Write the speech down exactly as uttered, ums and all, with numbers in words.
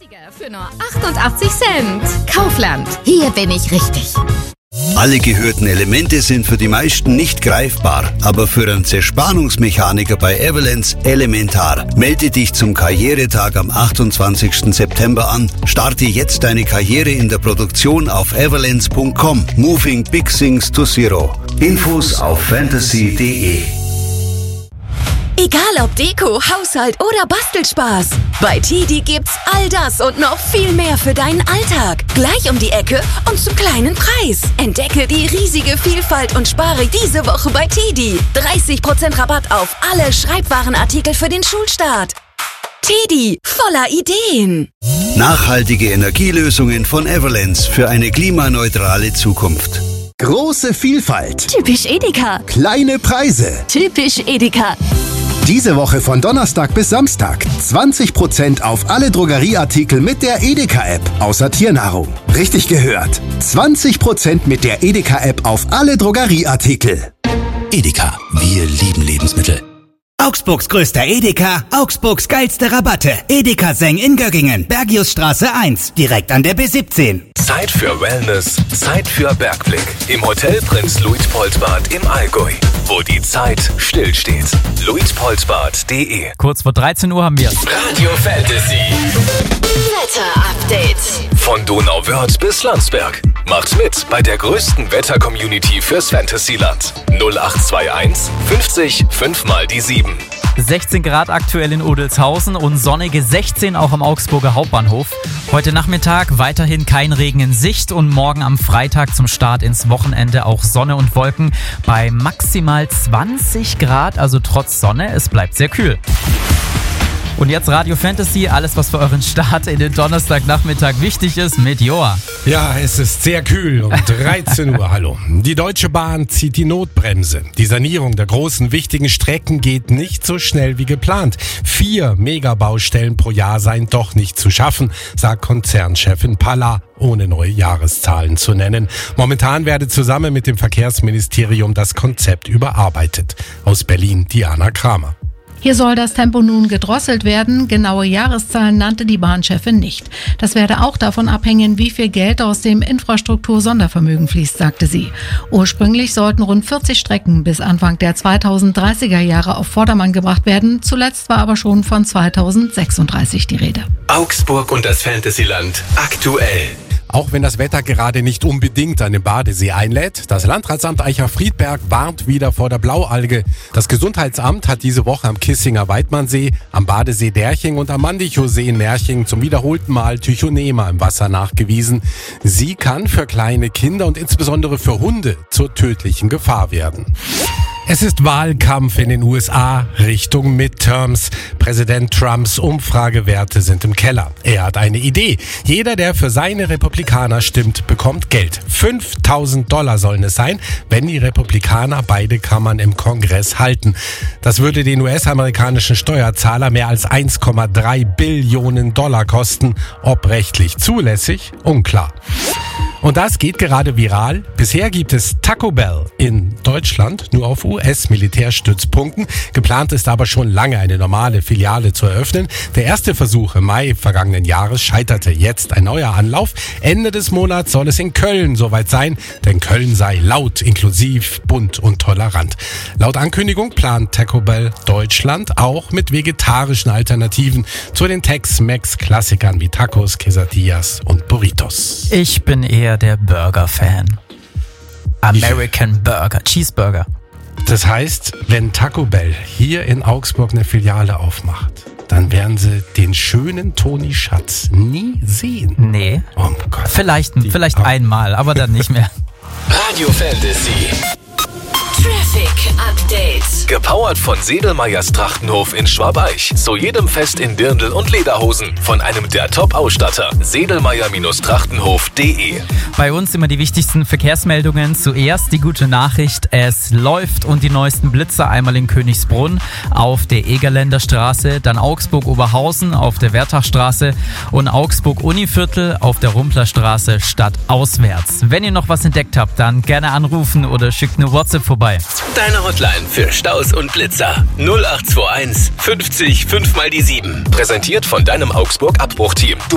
Günstiger für nur achtundachtzig Cent. Kaufland, hier bin ich richtig. Alle gehörten Elemente sind für die meisten nicht greifbar, aber für einen Zerspannungsmechaniker bei Everlands elementar. Melde dich zum Karrieretag am achtundzwanzigsten September an. Starte jetzt deine Karriere in der Produktion auf everlands punkt com. Moving Big Things to Zero. Infos auf fantasy punkt de. Egal ob Deko, Haushalt oder Bastelspaß. Bei Tidi gibt's all das und noch viel mehr für deinen Alltag. Gleich um die Ecke und zum kleinen Preis. Entdecke die riesige Vielfalt und spare diese Woche bei Tidi. dreißig Prozent Rabatt auf alle Schreibwarenartikel für den Schulstart. Tidi, voller Ideen. Nachhaltige Energielösungen von Everlands für eine klimaneutrale Zukunft. Große Vielfalt. Typisch Edeka. Kleine Preise. Typisch Edeka. Diese Woche von Donnerstag bis Samstag zwanzig Prozent auf alle Drogerieartikel mit der Edeka-App, außer Tiernahrung. Richtig gehört. zwanzig Prozent mit der Edeka-App auf alle Drogerieartikel. Edeka, wir lieben Lebensmittel. Augsburgs größter Edeka, Augsburgs geilste Rabatte. Edeka Seng in Göggingen, Bergiusstraße eins, direkt an der B siebzehn. Zeit für Wellness, Zeit für Bergblick. Im Hotel Prinz Luitpoldbad im Allgäu, wo die Zeit stillsteht. luitpoldbad punkt de. Kurz vor dreizehn Uhr haben wir Radio Fantasy. Wetter-Update. Von Donauwörth bis Landsberg. Macht mit bei der größten Wetter-Community fürs Fantasyland. null acht zwei eins fünfzig fünf mal die sieben. sechzehn Grad aktuell in Odelshausen und sonnige sechzehn auch am Augsburger Hauptbahnhof. Heute Nachmittag weiterhin kein Regen in Sicht und morgen am Freitag zum Start ins Wochenende auch Sonne und Wolken bei maximal zwanzig Grad, also trotz Sonne, es bleibt sehr kühl. Und jetzt Radio Fantasy, alles was für euren Start in den Donnerstagnachmittag wichtig ist mit Joa. Ja, es ist sehr kühl um dreizehn Uhr, hallo. Die Deutsche Bahn zieht die Notbremse. Die Sanierung der großen, wichtigen Strecken geht nicht so schnell wie geplant. Vier Megabaustellen pro Jahr seien doch nicht zu schaffen, sagt Konzernchefin Palla, ohne neue Jahreszahlen zu nennen. Momentan werde zusammen mit dem Verkehrsministerium das Konzept überarbeitet. Aus Berlin, Diana Kramer. Hier soll das Tempo nun gedrosselt werden. Genaue Jahreszahlen nannte die Bahnchefin nicht. Das werde auch davon abhängen, wie viel Geld aus dem Infrastruktur-Sondervermögen fließt, sagte sie. Ursprünglich sollten rund vierzig Strecken bis Anfang der zweitausenddreißiger Jahre auf Vordermann gebracht werden. Zuletzt war aber schon von zweitausendsechsunddreißig die Rede. Augsburg und das Fantasyland aktuell. Auch wenn das Wetter gerade nicht unbedingt an den Badesee einlädt, das Landratsamt Eicher-Friedberg warnt wieder vor der Blaualge. Das Gesundheitsamt hat diese Woche am Kissinger Weidmannsee, am Badesee Derching und am Mandichow-See in Merching zum wiederholten Mal Tychonema im Wasser nachgewiesen. Sie kann für kleine Kinder und insbesondere für Hunde zur tödlichen Gefahr werden. Es ist Wahlkampf in den U S A Richtung Midterms. Präsident Trumps Umfragewerte sind im Keller. Er hat eine Idee. Jeder, der für seine Republikaner stimmt, bekommt Geld. fünftausend Dollar sollen es sein, wenn die Republikaner beide Kammern im Kongress halten. Das würde den U S-amerikanischen Steuerzahler mehr als eins Komma drei Billionen Dollar kosten. Ob rechtlich zulässig? Unklar. Und das geht gerade viral. Bisher gibt es Taco Bell in Deutschland nur auf U S-Militärstützpunkten. Geplant ist aber schon lange eine normale Filiale zu eröffnen. Der erste Versuch im Mai vergangenen Jahres scheiterte. Jetzt ein neuer Anlauf. Ende des Monats soll es in Köln soweit sein, denn Köln sei laut, inklusiv, bunt und tolerant. Laut Ankündigung plant Taco Bell Deutschland auch mit vegetarischen Alternativen zu den Tex-Mex-Klassikern wie Tacos, Quesadillas und Burritos. Ich bin eher der Burger-Fan. American Burger, Cheeseburger. Das heißt, wenn Taco Bell hier in Augsburg eine Filiale aufmacht, dann werden sie den schönen Toni Schatz nie sehen. Nee. Oh Gott. Vielleicht, vielleicht einmal, aber dann nicht mehr. Radio Fantasy. Traffic Update. Gepowert von Sedelmeyers Trachtenhof in Schwabeich. Zu jedem Fest in Dirndl und Lederhosen. Von einem der Top-Ausstatter. Sedelmeyer Trachtenhof punkt de. Bei uns immer die wichtigsten Verkehrsmeldungen. Zuerst die gute Nachricht. Es läuft und die neuesten Blitzer einmal in Königsbrunn auf der Egerländer Straße, dann Augsburg-Oberhausen auf der Wertachstraße und Augsburg-Univiertel auf der Rumplerstraße stadtauswärts. Wenn ihr noch was entdeckt habt, dann gerne anrufen oder schickt eine WhatsApp vorbei. Deine Hotline für Staus und Blitzer. null acht zwei eins fünfzig fünf mal die sieben. Präsentiert von deinem Augsburg-Abbruchteam.